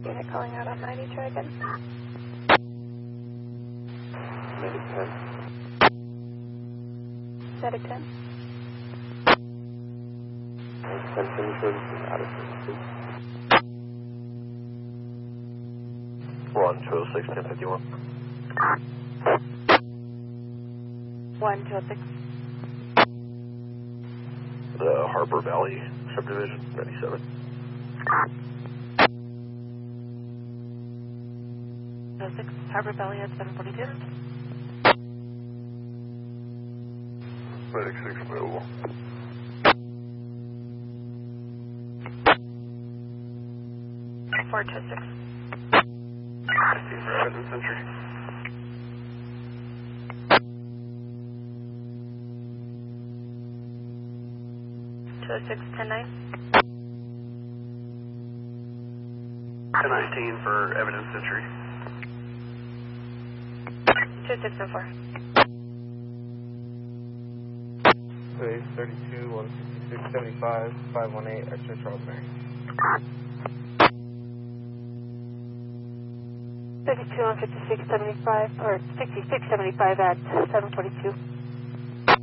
Unit calling out on 90, try again. Medic 10. Medic 10. Medic 10, can you show this is Addison, please? 1206, 1051. 1206. The Harper Valley Subdivision, 97. 06, Harbor Valley at 742. Medic 6 available. 426. 15 for Evidence Entry. Two 6, 10-9. 1019 for Evidence Entry. 2604. Base 32, 166, 75, 518, Extra Charles Mary. 32 on 5675, or 6675 at 742.